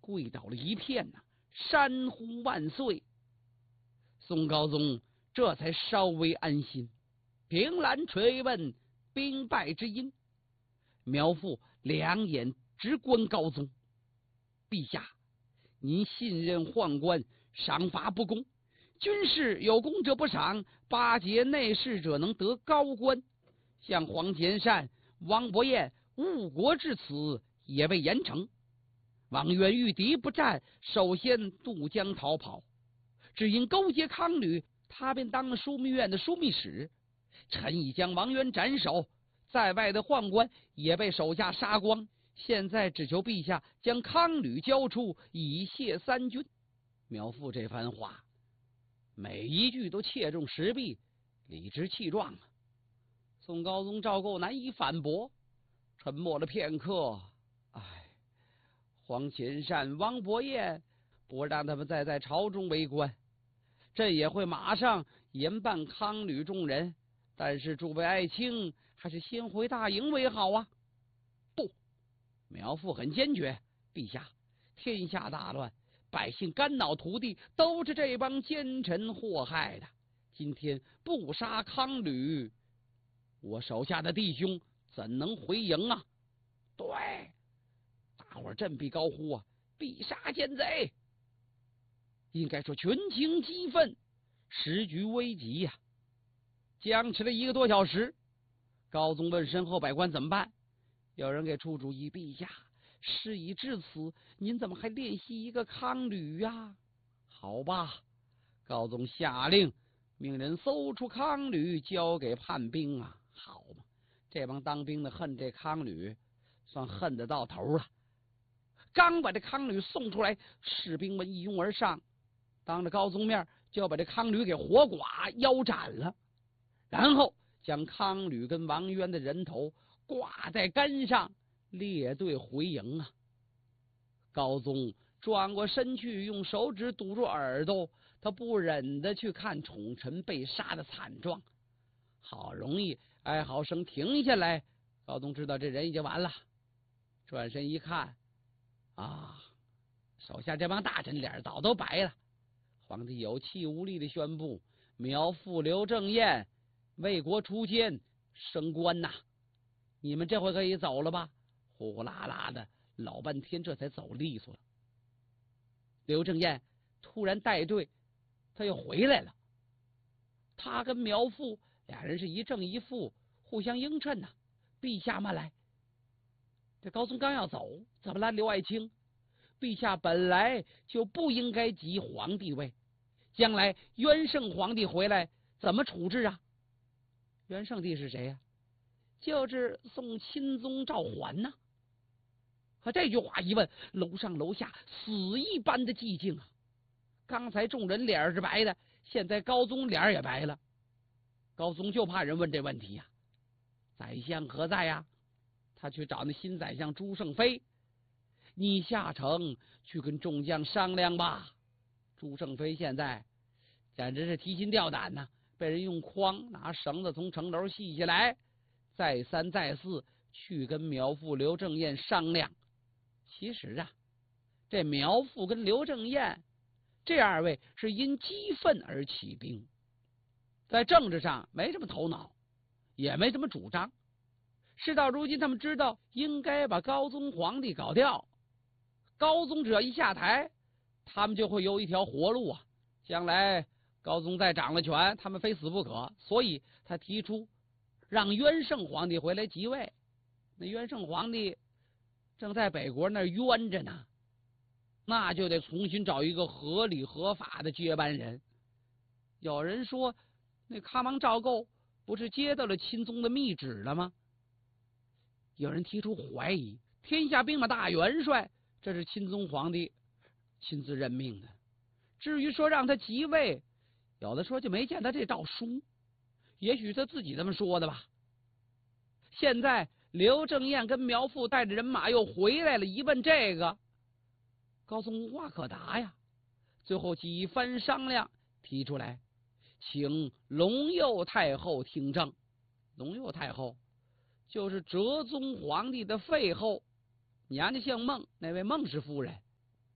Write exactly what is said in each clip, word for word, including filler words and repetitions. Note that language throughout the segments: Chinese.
跪倒了一片呐、啊，山呼万岁。宋高宗这才稍微安心，凭栏垂问兵败之因。苗父两眼直观高宗，陛下，您信任宦官，赏罚不公，军事有功者不赏，巴结内侍者能得高官。像黄潜善、王伯彦误国至此，也被严惩。王渊遇敌不战，首先渡江逃跑，只因勾结康吕，他便当了枢密院的枢密使。臣已将王渊斩首，在外的宦官也被手下杀光。现在只求陛下将康吕交出，以谢三军。苗父这番话，每一句都切中时弊，理直气壮啊！宋高宗赵构难以反驳，沉默了片刻。唉，黄潜善、王伯彦不让他们再在朝中为官，朕也会马上严办康吕众人。但是诸位爱卿，还是先回大营为好啊！不，苗父很坚决。陛下，天下大乱，百姓肝脑涂地，都是这帮奸臣祸害的。今天不杀康吕，我手下的弟兄怎能回营啊？对，大伙儿振臂高呼啊！必杀奸贼！应该说群情激愤，时局危急呀、啊！僵持了一个多小时，高宗问身后百官怎么办？有人给出主意：陛下，事已至此，您怎么还练习一个康吕呀、啊？好吧，高宗下令命人搜出康吕，交给叛兵啊！好嘛，这帮当兵的恨这康吕，算恨得到头了。刚把这康吕送出来，士兵们一拥而上，当着高宗面就要把这康吕给活剐腰斩了。然后将康吕跟王渊的人头挂在杆上，列队回营啊！高宗转过身去，用手指堵住耳朵，他不忍的去看宠臣被杀的惨状。好容易哀嚎声停下来，高宗知道这人已经完了，转身一看，啊，手下这帮大臣脸早都白了。皇帝有气无力的宣布：苗父刘正彦为国除奸升官呐！你们这回可以走了吧？呼呼啦啦的老半天，这才走利索了。刘正彦突然带队，他又回来了。他跟苗父俩人是一正一负，互相映衬呐、啊。陛下慢来！这高宗刚要走，怎么了？刘爱卿，陛下本来就不应该即皇帝位，将来元圣皇帝回来怎么处置啊？元圣帝是谁呀、啊？就是宋钦宗赵桓呐、啊。可这句话一问，楼上楼下死一般的寂静啊！刚才众人脸是白的，现在高宗脸也白了。高宗就怕人问这问题呀、啊。宰相何在呀、啊？他去找那新宰相朱胜飞，你下城去跟众将商量吧。朱胜飞现在简直是提心吊胆呐、啊，被人用筐拿绳子从城楼系下来，再三再四去跟苗父刘正彦商量。其实啊，这苗父跟刘正彦这二位是因激愤而起兵，在政治上没什么头脑，也没什么主张。事到如今，他们知道应该把高宗皇帝搞掉，高宗只要一下台，他们就会有一条活路啊！将来高宗再掌了权，他们非死不可。所以他提出让元圣皇帝回来即位。那元圣皇帝正在北国那儿冤着呢，那就得重新找一个合理合法的接班人。有人说，那康王赵构不是接到了钦宗的密旨了吗？有人提出怀疑，天下兵马大元帅这是钦宗皇帝亲自任命的。至于说让他即位，有的说就没见他这诏书，也许他自己这么说的吧。现在刘正彦跟苗父带着人马又回来了，一问这个，高宗无话可答呀。最后几番商量，提出来请隆佑太后听政。隆佑太后就是哲宗皇帝的废后，娘家姓孟，那位孟氏夫人。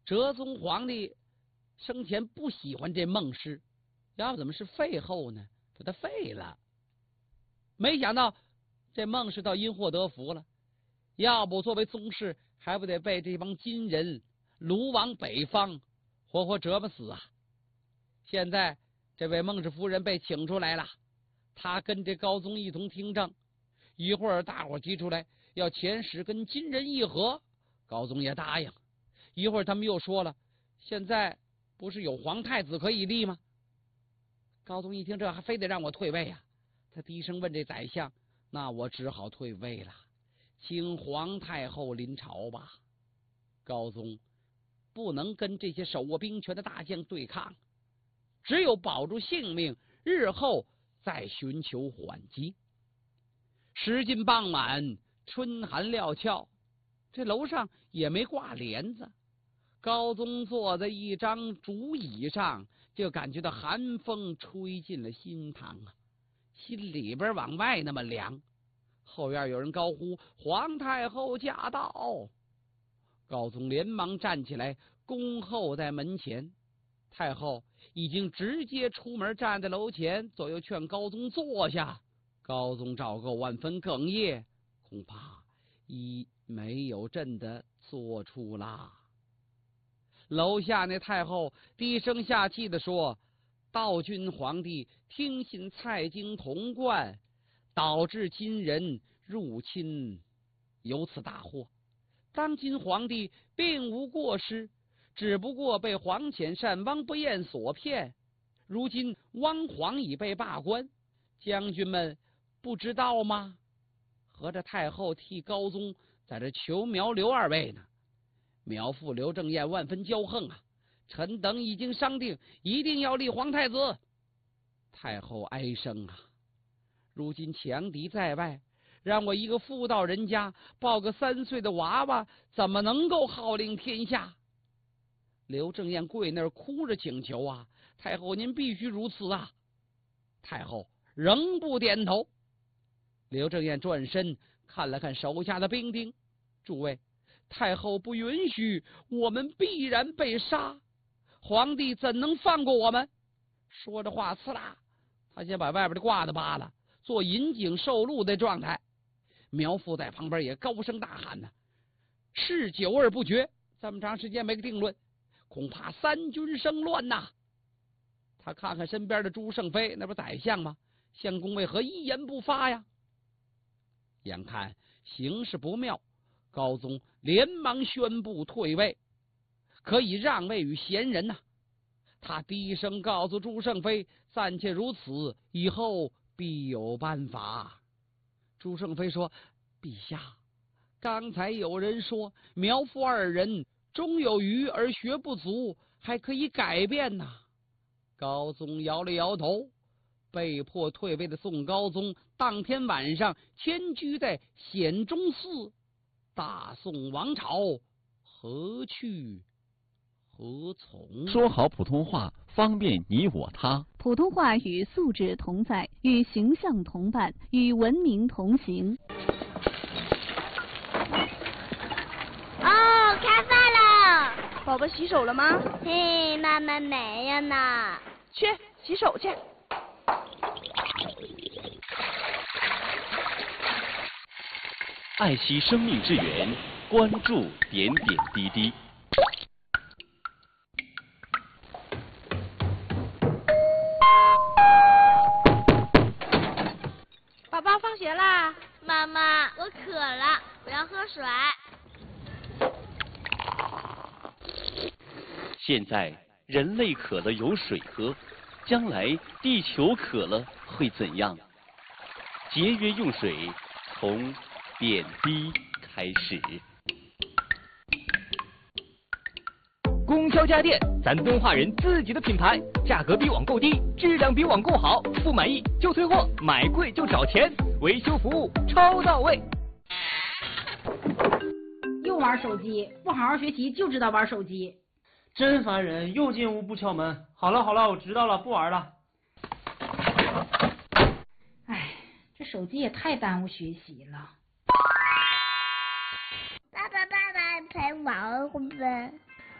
哲宗皇帝生前不喜欢这孟氏，要不怎么是废后呢？把他废了。没想到这孟氏倒因祸得福了，要不作为宗室，还不得被这帮金人掳往北方，活活折磨死啊！现在这位孟氏夫人被请出来了，她跟这高宗一同听政。一会儿大伙提出来要遣使跟金人议和，高宗也答应。一会儿他们又说了，现在不是有皇太子可以立吗？高宗一听这还非得让我退位啊，他低声问这宰相，那我只好退位了，请皇太后临朝吧。高宗不能跟这些手握兵权的大将对抗，只有保住性命，日后再寻求缓急。时近傍晚，春寒料峭，这楼上也没挂帘子，高宗坐在一张竹椅上，就感觉到寒风吹进了心膛啊，心里边往外那么凉。后院有人高呼：“皇太后驾到！”高宗连忙站起来，恭候在门前。太后已经直接出门，站在楼前，左右劝高宗坐下。高宗赵构万分哽咽，恐怕已没有朕的做处啦。楼下那太后低声下气地说：“道君皇帝听信蔡京童贯，导致金人入侵，有此大祸。当今皇帝并无过失，只不过被皇遣善汪不厌所骗。如今汪皇已被罢官，将军们不知道吗？”合着太后替高宗在这求苗刘二位呢。苗父刘正彦万分骄横啊，臣等已经商定，一定要立皇太子。太后哀声啊，如今强敌在外，让我一个妇道人家抱个三岁的娃娃，怎么能够号令天下？刘正彦跪那儿哭着请求啊，太后您必须如此啊！太后仍不点头。刘正彦转身看了看手下的兵丁，诸位，太后不允许，我们必然被杀，皇帝怎能放过我们？说着话，呲啦，他先把外边的褂子扒了，做引颈受戮的状态。苗父在旁边也高声大喊呢、啊：“是久而不决，这么长时间没个定论，恐怕三军生乱呐！”他看看身边的朱胜飞，那不宰相吗？相公为何一言不发呀？眼看形势不妙，高宗连忙宣布退位，可以让位于贤人呐、啊。他低声告诉朱胜飞，暂且如此，以后必有办法。朱胜飞说：“陛下，刚才有人说苗父二人终有余而学不足，还可以改变呐。”高宗摇了摇头，被迫退位的宋高宗当天晚上迁居在显忠寺。大宋王朝何去何从？ 说好普通话，方便你我他。 普通话与素质同在，与形象同伴，与文明同行。 哦，开饭了！ 宝宝洗手了吗？ 嘿，妈妈没有呢。 去洗手去。 爱惜生命之源，关注点点滴滴。 宝宝放学啦！ 妈妈，我渴了，我要喝水。 现在人类渴了有水喝，将来地球渴了会怎样？节约用水，从点滴开始。 供销家电，咱敦化人自己的品牌，价格比网购低，质量比网购好，不满意就退货，买贵就找钱，维修服务超到位。 又玩手机，不好好学习就知道玩手机， 真烦人！又进屋不敲门。好了好了，我知道了，不玩了。 哎，这手机也太耽误学习了。 爸爸爸爸陪玩会不会？